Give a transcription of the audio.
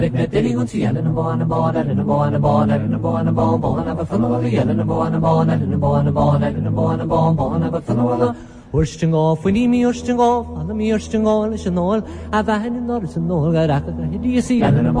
Dilly wants yell and a born, and a born, and a born, and a born, of a fellow, yell and a born, and a born, and a born, of a fellow. Ursting off, we need me ursting off, and the me ursting all is an all. I've a hand in orders and all, do you see? And a